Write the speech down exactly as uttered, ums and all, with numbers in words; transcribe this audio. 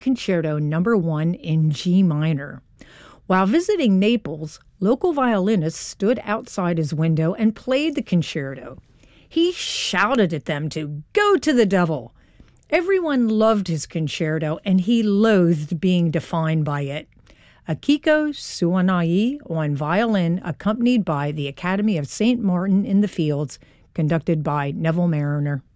Concerto Number One in G minor. While visiting Naples, local violinists stood outside his window and played the concerto. He shouted at them to go to the devil. Everyone loved his concerto, and he loathed being defined by it. Akiko Suwanai on violin, accompanied by the Academy of Saint Martin in the Fields, conducted by Neville Marriner.